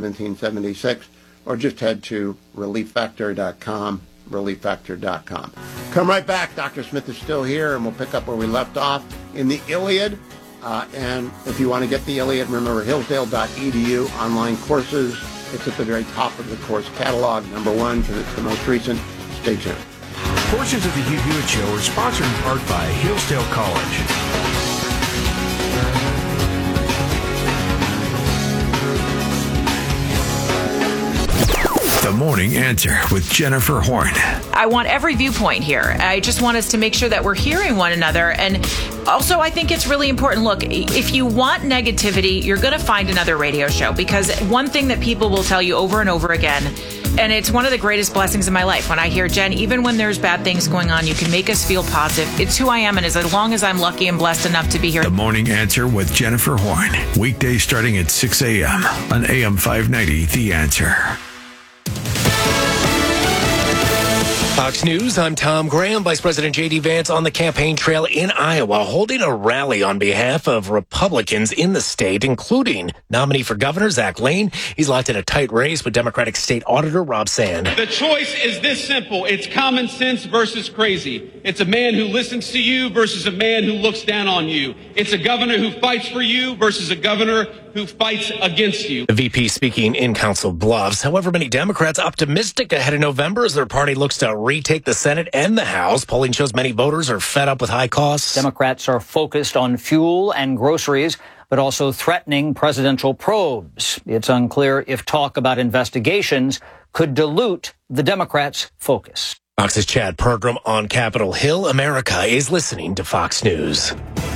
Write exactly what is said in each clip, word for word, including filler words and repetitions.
seventeen seventy-six, or just head to relief factor dot com, relief factor dot com. Come right back. Doctor Smith is still here, and we'll pick up where we left off in the Iliad. Uh, and if you want to get the Iliad, remember hillsdale dot e d u, online courses. It's at the very top of the course catalog, number one, because it's the most recent. Stay tuned. Portions of the Hugh Hewitt Show are sponsored in part by Hillsdale College. The Morning Answer with Jennifer Horn. I want every viewpoint here. I just want us to make sure that we're hearing one another. And also, I think it's really important. Look, if you want negativity, you're going to find another radio show, because one thing that people will tell you over and over again, and it's one of the greatest blessings in my life, when I hear, Jen, even when there's bad things going on, you can make us feel positive. It's who I am, and as long as I'm lucky and blessed enough to be here. The Morning Answer with Jennifer Horn. Weekdays starting at six a.m. on A M five ninety, The Answer. Fox News, I'm Tom Graham. Vice President J D. Vance on the campaign trail in Iowa, holding a rally on behalf of Republicans in the state, including nominee for governor Zach Lane. He's locked in a tight race with Democratic State Auditor Rob Sand. The choice is this simple. It's common sense versus crazy. It's a man who listens to you versus a man who looks down on you. It's a governor who fights for you versus a governor who fights against you. The V P speaking in Council Bluffs. However, many Democrats optimistic ahead of November as their party looks to retake the Senate and the House. Polling shows many voters are fed up with high costs. Democrats are focused on fuel and groceries, but also threatening presidential probes. It's unclear if talk about investigations could dilute the Democrats' focus. Fox's Chad Pergram on Capitol Hill. America is listening to Fox News.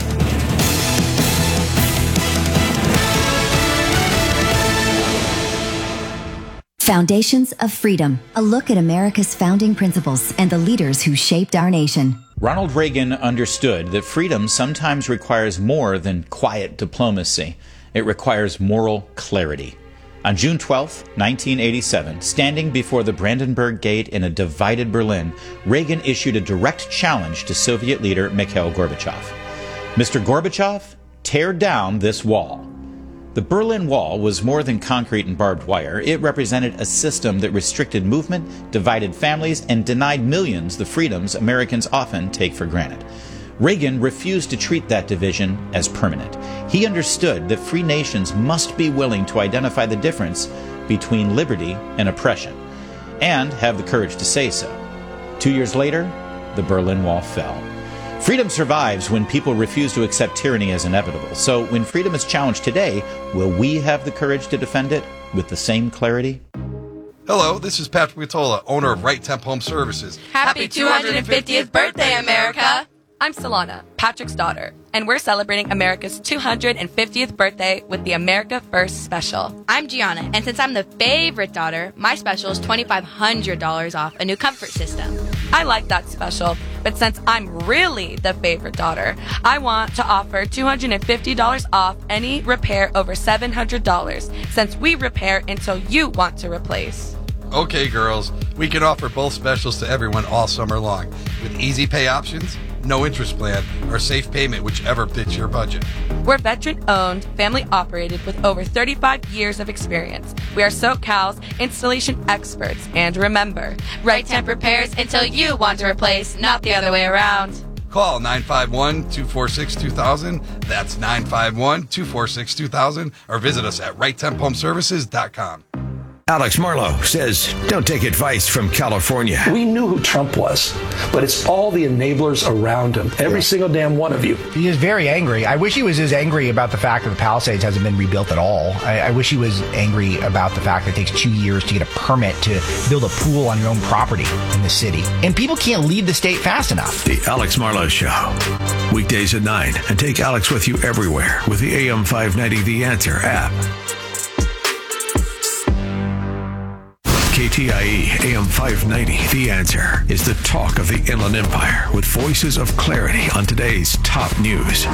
Foundations of Freedom, a look at America's founding principles and the leaders who shaped our nation. Ronald Reagan understood that freedom sometimes requires more than quiet diplomacy. It requires moral clarity. On June twelfth, nineteen eighty-seven, standing before the Brandenburg Gate in a divided Berlin, Reagan issued a direct challenge to Soviet leader Mikhail Gorbachev. Mister Gorbachev, tear down this wall. The Berlin Wall was more than concrete and barbed wire. It represented a system that restricted movement, divided families, and denied millions the freedoms Americans often take for granted. Reagan refused to treat that division as permanent. He understood that free nations must be willing to identify the difference between liberty and oppression, and have the courage to say so. Two years later, the Berlin Wall fell. Freedom survives when people refuse to accept tyranny as inevitable. So when freedom is challenged today, will we have the courage to defend it with the same clarity? Hello, this is Patrick Vitola, owner of Right Temp Home Services. Happy two hundred fiftieth birthday, America! I'm Solana, Patrick's daughter, and we're celebrating America's two hundred fiftieth birthday with the America First Special. I'm Gianna, and since I'm the favorite daughter, my special is twenty-five hundred dollars off a new comfort system. I like that special, but since I'm really the favorite daughter, I want to offer two hundred fifty dollars off any repair over seven hundred dollars, since we repair until you want to replace. Okay, girls, we can offer both specials to everyone all summer long, with easy pay options, no interest plan, or safe payment, whichever fits your budget. We're veteran-owned, family-operated with over thirty-five years of experience. We are SoCal's installation experts. And remember, Right Temp repairs until you want to replace, not the other way around. Call nine five one, two four six, two thousand. That's nine five one, two four six, two thousand. Or visit us at right temp home services dot com. Alex Marlow says, don't take advice from California. We knew who Trump was, but it's all the enablers around him. Every yeah. single damn one of you. He is very angry. I wish he was as angry about the fact that the Palisades hasn't been rebuilt at all. I, I wish he was angry about the fact that it takes two years to get a permit to build a pool on your own property in the city. And people can't leave the state fast enough. The Alex Marlow Show. Weekdays at nine. And take Alex with you everywhere with the A M five ninety The Answer app. K T I E A M five ninety, The Answer, is the talk of the Inland Empire with voices of clarity on today's top news.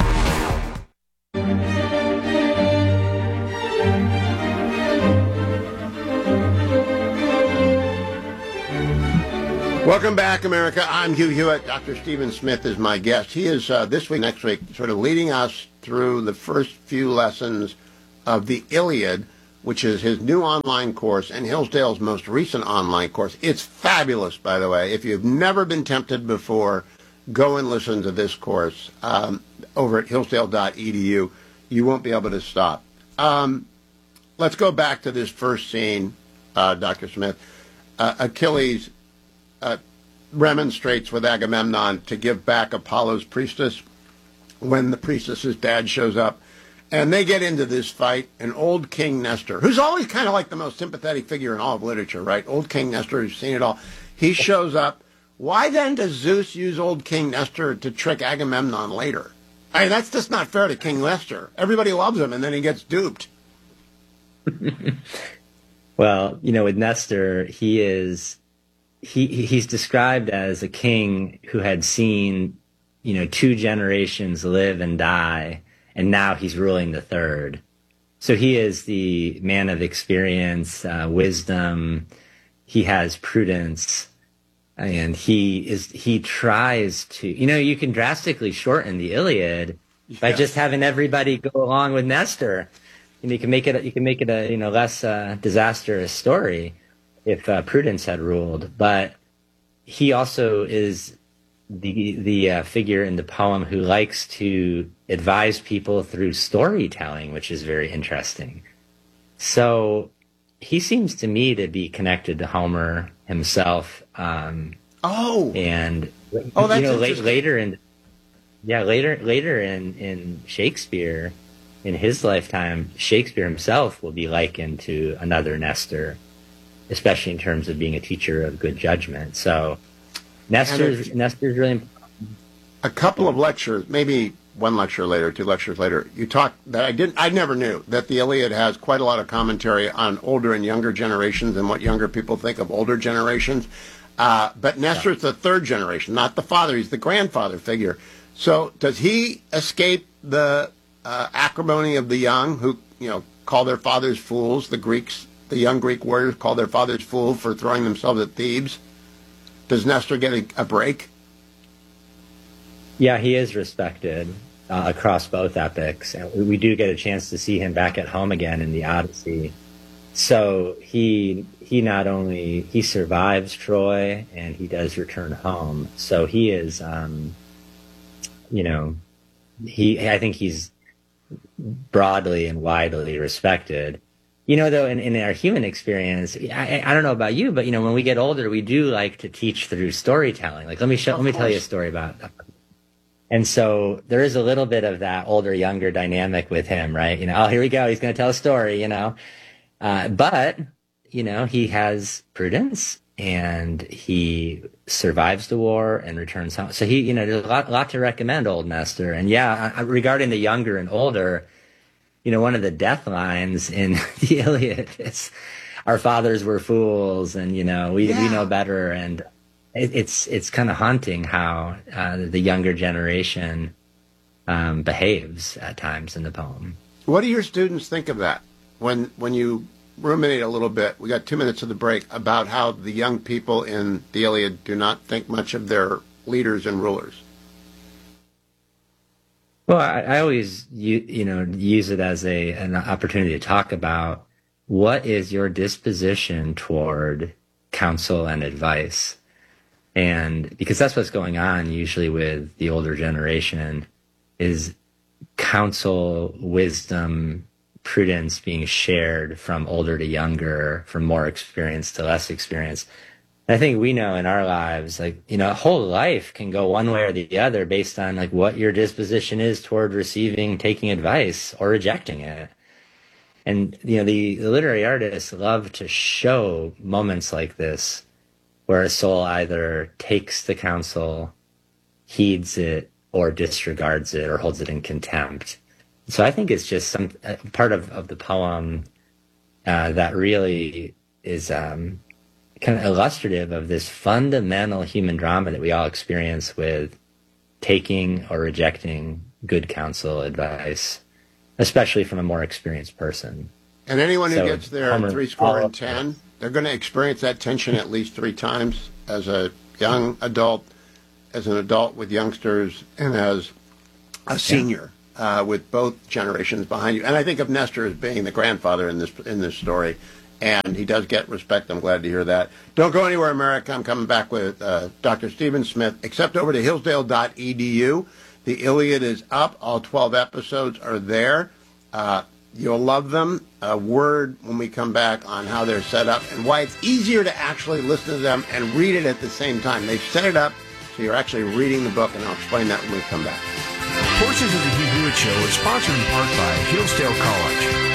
Welcome back, America. I'm Hugh Hewitt. Doctor Stephen Smith is my guest. He is, uh, this week, next week, sort of leading us through the first few lessons of the Iliad, which is his new online course and Hillsdale's most recent online course. It's fabulous, by the way. If you've never been tempted before, go and listen to this course um, over at hillsdale dot e d u. You won't be able to stop. Um, let's go back to this first scene, uh, Doctor Smith. Uh, Achilles uh, remonstrates with Agamemnon to give back Apollo's priestess when the priestess's dad shows up. And they get into this fight, and old King Nestor, who's always kind of like the most sympathetic figure in all of literature, right? Old King Nestor, who's seen it all. He shows up. Why then does Zeus use old King Nestor to trick Agamemnon later? I mean, that's just not fair to King Nestor. Everybody loves him, and then he gets duped. Well, you know, with Nestor, he is he he's described as a king who had seen, you know, two generations live and die, and now he's ruling the third. So he is the man of experience, uh, wisdom. He has prudence, and he is he tries to, you know, you can drastically shorten the Iliad yes. by just having everybody go along with Nestor. And you can make it you can make it a you know less uh, disastrous story if uh, prudence had ruled. But he also is the the uh, figure in the poem who likes to advise people through storytelling, which is very interesting. So he seems to me to be connected to Homer himself. Um, oh, and oh, that's you know, la- interesting. later in yeah later later in, in Shakespeare, in his lifetime, Shakespeare himself will be likened to another Nestor, especially in terms of being a teacher of good judgment. So Nestor's, Nestor's really important. A couple of lectures, maybe one lecture later, two lectures later, you talked that I didn't, I never knew that the Iliad has quite a lot of commentary on older and younger generations and what younger people think of older generations. Uh, but Nestor's the third generation, not the father. He's the grandfather figure. So does he escape the uh, acrimony of the young who, you know, call their fathers fools? The Greeks, the young Greek warriors call their fathers fools for throwing themselves at Thebes. Does Nestor get a, a break? Yeah, he is respected uh, across both epics. And we do get a chance to see him back at home again in the Odyssey. So he he not only, he survives Troy and he does return home. So he is, um, you know, he I think he's broadly and widely respected. You know, though, in, in our human experience, I, I don't know about you, but, you know, when we get older, we do like to teach through storytelling. Like, let me show, let me tell you a story about that. And so there is a little bit of that older, younger dynamic with him, right? You know, oh, here we go. He's going to tell a story, you know. Uh, but, you know, he has prudence and he survives the war and returns home. So he, you know, there's a lot, lot to recommend old Nestor. And yeah, regarding the younger and older, you know, one of the death lines in the Iliad is, "Our fathers were fools, and you know, we yeah. we know better." And it, it's it's kind of haunting how uh, the younger generation um, behaves at times in the poem. What do your students think of that when when you ruminate a little bit? We got two minutes of the break about how the young people in the Iliad do not think much of their leaders and rulers. Well, I, I always, you, you know, use it as a an opportunity to talk about what is your disposition toward counsel and advice, and because that's what's going on usually with the older generation is counsel, wisdom, prudence being shared from older to younger, from more experienced to less experienced. I think we know in our lives, like, you know, a whole life can go one way or the other based on like what your disposition is toward receiving, taking advice or rejecting it. And, you know, the, the literary artists love to show moments like this where a soul either takes the counsel, heeds it, or disregards it or holds it in contempt. So I think it's just some uh, part of, of the poem uh, that really is um, kind of illustrative of this fundamental human drama that we all experience with taking or rejecting good counsel, advice, especially from a more experienced person. And anyone who so, gets there at three score and ten, they're going to experience that tension at least three times as a young adult, as an adult with youngsters, and as a senior. uh, with both generations behind you. And I think of Nestor as being the grandfather in this in this story. And he does get respect. I'm glad to hear that. Don't go anywhere, America. I'm coming back with uh, Doctor Stephen Smith, except over to hillsdale dot e d u. The Iliad is up. All twelve episodes are there. Uh, you'll love them. A word when we come back on how they're set up and why it's easier to actually listen to them and read it at the same time. They've set it up so you're actually reading the book, and I'll explain that when we come back. Portions of the Hugh Hewitt Show is sponsored in part by Hillsdale College.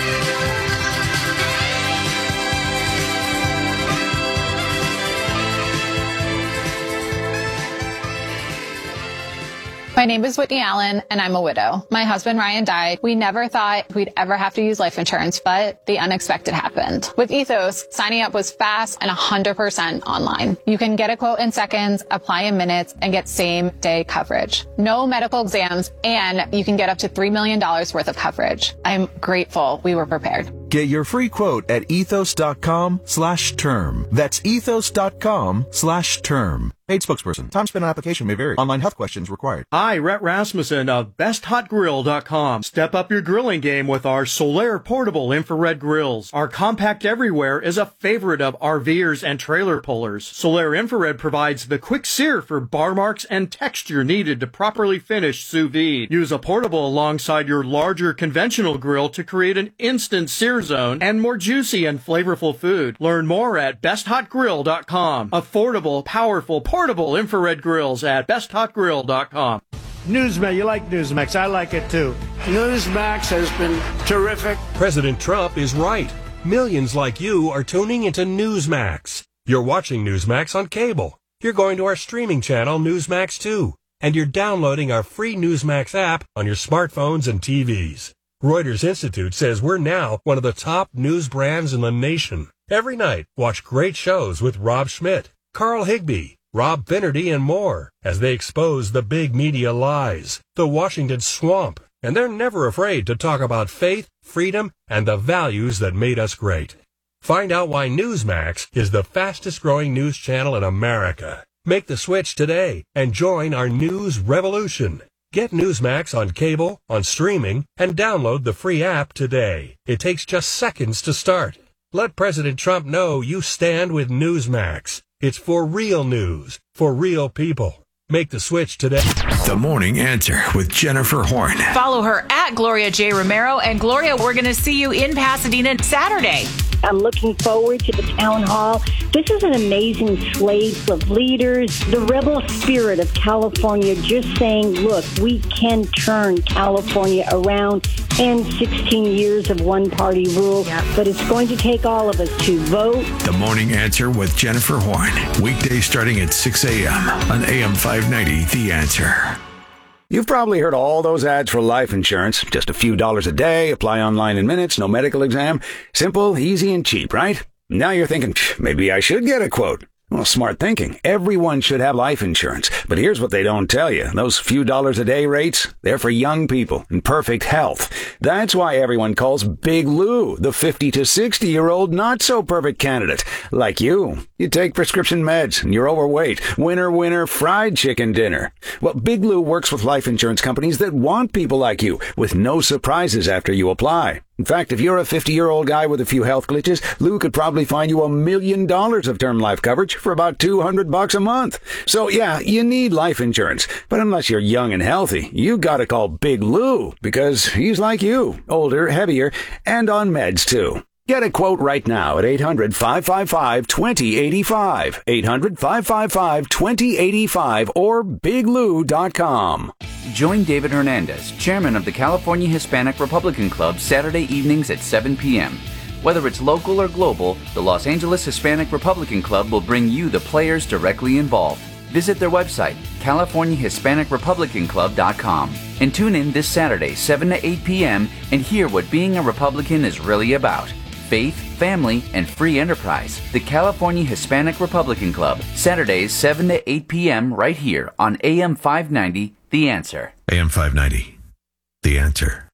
My name is Whitney Allen, and I'm a widow. My husband, Ryan, died. We never thought we'd ever have to use life insurance, but the unexpected happened. With Ethos, signing up was fast and one hundred percent online. You can get a quote in seconds, apply in minutes, and get same-day coverage. No medical exams, and you can get up to three million dollars worth of coverage. I'm grateful we were prepared. Get your free quote at ethos.com slash term. That's ethos.com slash term. Paid spokesperson. Time spent on application may vary. Online health questions required. Hi, Rhett Rasmussen of best hot grill dot com. Step up your grilling game with our Solaire portable infrared grills. Our compact everywhere is a favorite of RVers and trailer pullers. Solaire infrared provides the quick sear for bar marks and texture needed to properly finish sous vide. Use a portable alongside your larger conventional grill to create an instant sear zone and more juicy and flavorful food. Learn more at best hot grill dot com. Affordable, powerful, portable infrared grills at best hot grill dot com. Newsmax, you like Newsmax. I like it too. Newsmax has been terrific. President Trump is right. Millions like you are tuning into Newsmax. You're watching Newsmax on cable. You're going to our streaming channel, Newsmax two. And you're downloading our free Newsmax app on your smartphones and T Vs. Reuters Institute says we're now one of the top news brands in the nation. Every night, watch great shows with Rob Schmidt, Carl Higbee, Rob Finnerty, and more as they expose the big media lies, the Washington swamp, and they're never afraid to talk about faith, freedom, and the values that made us great. Find out why Newsmax is the fastest growing news channel in America. Make the switch today and join our news revolution. Get Newsmax on cable, on streaming, and download the free app today. It takes just seconds to start. Let President Trump know you stand with Newsmax. It's for real news, for real people. Make the switch today. The Morning Answer with Jennifer Horn. Follow her at Gloria J. Romero. And Gloria, we're going to see you in Pasadena Saturday. I'm looking forward to the town hall. This is an amazing slate of leaders. The rebel spirit of California just saying, look, we can turn California around and sixteen years of one-party rule. Yep. But it's going to take all of us to vote. The Morning Answer with Jennifer Horn. Weekdays starting at six a.m. on A M five ninety, The Answer. You've probably heard all those ads for life insurance. Just a few dollars a day, apply online in minutes, no medical exam. Simple, easy, and cheap, right? Now you're thinking, maybe I should get a quote. Well, smart thinking. Everyone should have life insurance. But here's what they don't tell you. Those few dollars a day rates, they're for young people in perfect health. That's why everyone calls Big Lou the fifty to sixty-year-old not-so-perfect candidate. Like you. You take prescription meds and you're overweight. Winner, winner, fried chicken dinner. Well, Big Lou works with life insurance companies that want people like you with no surprises after you apply. In fact, if you're a fifty-year-old guy with a few health glitches, Lou could probably find you a million dollars of term life coverage for about two hundred bucks a month. So yeah, you need life insurance. But unless you're young and healthy, you gotta call Big Lou because he's like you, older, heavier, and on meds too. Get a quote right now at eight hundred, five five five, two zero eight five, eight hundred, five five five, two zero eight five, or big lou dot com. Join David Hernandez, chairman of the California Hispanic Republican Club, Saturday evenings at seven p.m. Whether it's local or global, the Los Angeles Hispanic Republican Club will bring you the players directly involved. Visit their website, california hispanic republican club dot com, and tune in this Saturday, seven to eight p.m., and hear what being a Republican is really about. Faith, family, and free enterprise. The California Hispanic Republican Club, Saturdays seven to eight p.m. right here on A M five ninety, The Answer. A M five ninety, The Answer.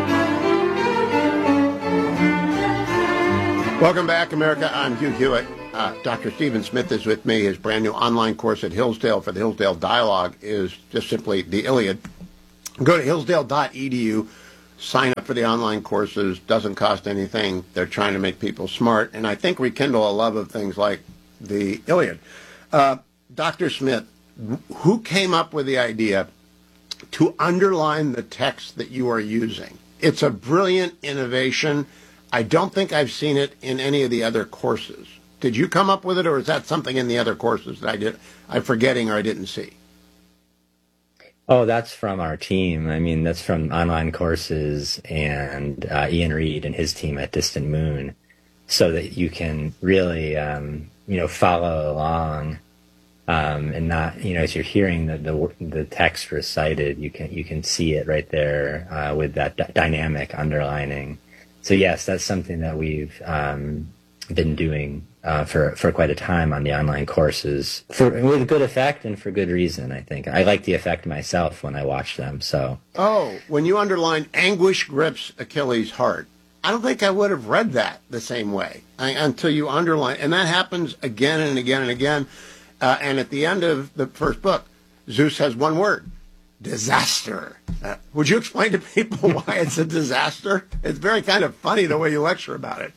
Welcome back, America. I'm Hugh Hewitt. Uh, Doctor Stephen Smith is with me. His brand new online course at Hillsdale for the Hillsdale Dialogue is just simply the Iliad. Go to hillsdale dot e d u, sign up for the online courses. Doesn't cost anything. They're trying to make people smart, and I think rekindle a love of things like the Iliad. Uh, Doctor Smith, who came up with the idea to underline the text that you are using? It's a brilliant innovation. I don't think I've seen it in any of the other courses. Did you come up with it, or is that something in the other courses that I did, I'm forgetting or I didn't see? Oh, that's from our team. I mean, that's from online courses and uh, Ian Reed and his team at Distant Moon, so that you can really, um, you know, follow along um, and not, you know, as you're hearing the, the the text recited, you can you can see it right there uh, with that d- dynamic underlining. So yes, that's something that we've um, been doing uh, for for quite a time on the online courses, for with good effect and for good reason. I think I like the effect myself when I watch them. So oh, when you underline "anguish grips Achilles' heart," I don't think I would have read that the same way I, until you underline, and that happens again and again and again. Uh, and at the end of the first book, Zeus has one word: disaster. Uh, would you explain to people why it's a disaster? It's very kind of funny the way you lecture about it.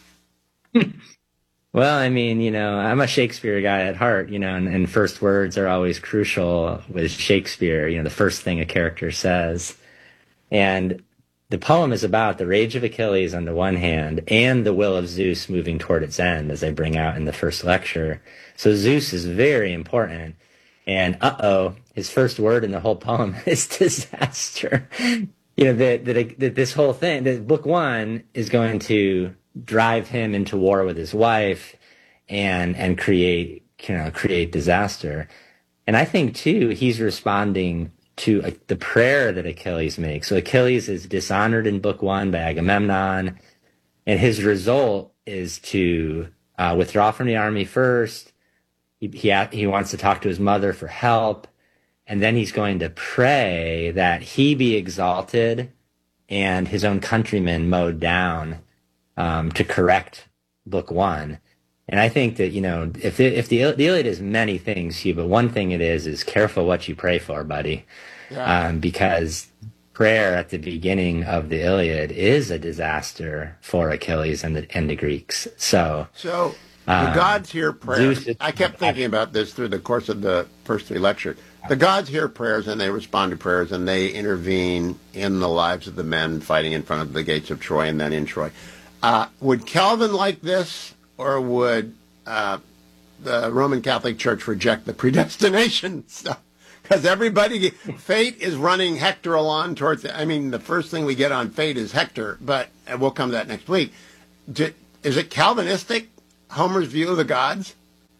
Well, I mean, you know, I'm a Shakespeare guy at heart, you know, and, and first words are always crucial with Shakespeare, you know, the first thing a character says. And the poem is about the rage of Achilles on the one hand and the will of Zeus moving toward its end, as I bring out in the first lecture. So Zeus is very important. And uh-oh, his first word in the whole poem is disaster. You know, that, that, that this whole thing, that book one is going to drive him into war with his wife and and create, you know, create disaster. And I think, too, he's responding to uh, the prayer that Achilles makes. So Achilles is dishonored in book one by Agamemnon, and his result is to uh, withdraw from the army first. He, he, he wants to talk to his mother for help, and then he's going to pray that he be exalted and his own countrymen mowed down um, to correct book one. And I think that, you know, if the, if the, the Iliad is many things, Hugh, but one thing it is, is careful what you pray for, buddy. Yeah. Um, because prayer at the beginning of the Iliad is a disaster for Achilles and the, and the Greeks. So, so the um, gods hear prayers. I kept thinking about this through the course of the first three lectures. The gods hear prayers and they respond to prayers and they intervene in the lives of the men fighting in front of the gates of Troy and then in Troy. Uh, would Calvin like this, or would uh, the Roman Catholic Church reject the predestination stuff? Because everybody, fate is running Hector along towards, I mean, the first thing we get on fate is Hector, but we'll come to that next week. Is it Calvinistic, Homer's view of the gods?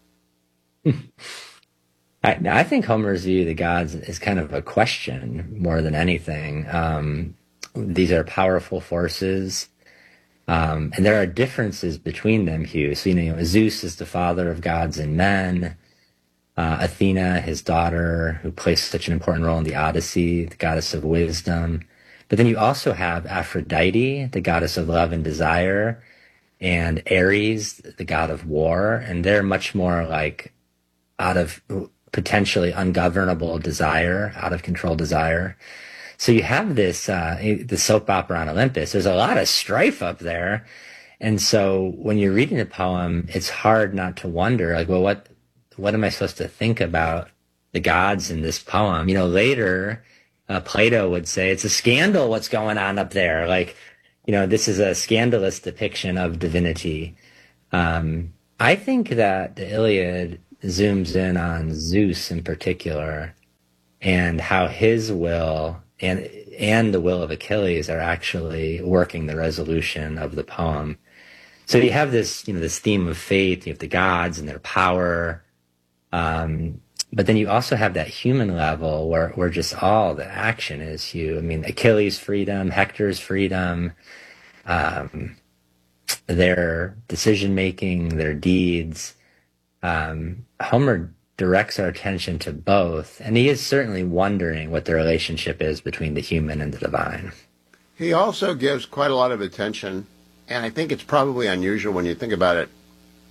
I, I think Homer's view of the gods is kind of a question more than anything. Um, these are powerful forces. Um, and there are differences between them, Hugh. So, you know, Zeus is the father of gods and men. Uh, Athena, his daughter, who plays such an important role in the Odyssey, the goddess of wisdom. But then you also have Aphrodite, the goddess of love and desire, and Ares, the god of war. And they're much more like out of potentially ungovernable desire, out of control desire. So you have this, uh, the soap opera on Olympus. There's a lot of strife up there. And so when you're reading the poem, it's hard not to wonder, like, well, what, what am I supposed to think about the gods in this poem? You know, later, uh, Plato would say it's a scandal what's going on up there. Like, you know, this is a scandalous depiction of divinity. Um, I think that the Iliad zooms in on Zeus in particular and how his will and and the will of Achilles are actually working the resolution of the poem. So you have this, you know, this theme of faith. You have the gods and their power, um, but then you also have that human level where where just all the action is you. I mean, Achilles' freedom, Hector's freedom, um, their decision making, their deeds. Um, Homer directs our attention to both, and he is certainly wondering what the relationship is between the human and the divine. He also gives quite a lot of attention, and I think it's probably unusual when you think about it,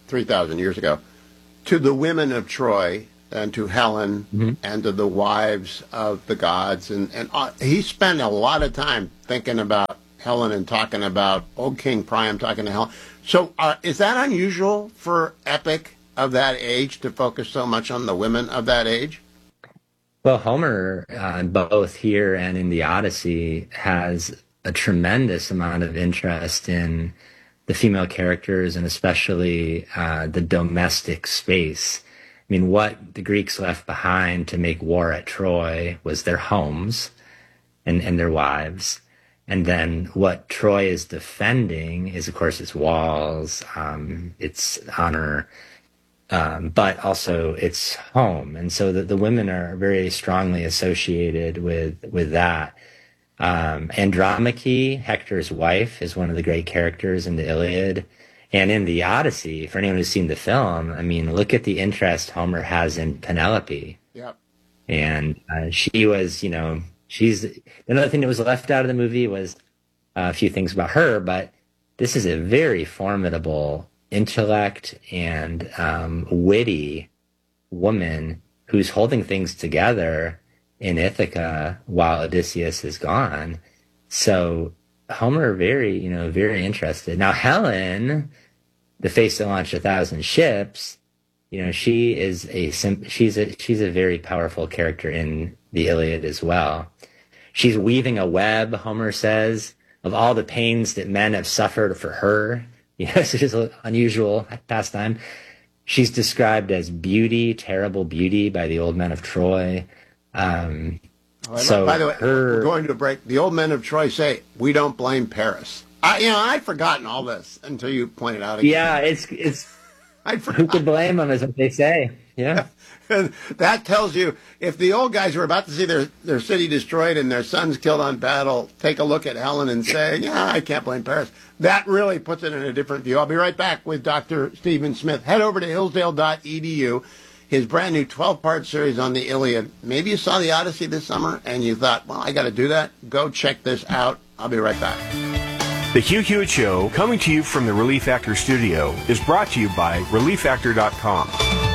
three thousand years ago, to the women of Troy and to Helen Mm-hmm. and to the wives of the gods. And, and uh, he spent a lot of time thinking about Helen and talking about old King Priam talking to Helen. So uh, is that unusual for epic of that age to focus so much on the women of that age? Well, Homer, uh, both here and in the Odyssey, has a tremendous amount of interest in the female characters and especially uh, the domestic space. I mean, what the Greeks left behind to make war at Troy was their homes and, and their wives. And then what Troy is defending is, of course, its walls, um, its honor, um, but also its home. And so the, the women are very strongly associated with, with that. Um, Andromache, Hector's wife, is one of the great characters in the Iliad. And in the Odyssey, for anyone who's seen the film, I mean, look at the interest Homer has in Penelope. Yep. And uh, she was, you know, she's another thing that was left out of the movie was uh, a few things about her, but this is a very formidable intellect and um, witty woman who's holding things together in Ithaca while Odysseus is gone. So Homer very, you know, very interested. Now Helen, the face that launched a thousand ships, you know, she is a she's a she's a very powerful character in the Iliad as well. She's weaving a web, Homer says, of all the pains that men have suffered for her. You know, it's just an unusual pastime. She's described as beauty, terrible beauty by the old men of Troy. Um, Well, so by the way, her, we're going to a break. The old men of Troy say, we don't blame Paris. I, you know, I'd forgotten all this until you pointed out again. yeah, it's it's I who could blame them is what they say. Yeah. And that tells you, if the old guys were about to see their, their city destroyed and their sons killed on battle, take a look at Helen and say, yeah, I can't blame Paris. That really puts it in a different view. I'll be right back with Doctor Stephen Smith. Head over to hillsdale dot e d u. His brand new twelve-part series on the Iliad. Maybe you saw the Odyssey this summer and you thought, well, I got to do that. Go check this out. I'll be right back. The Hugh Hewitt Show, coming to you from the Relief Factor studio, is brought to you by relief factor dot com.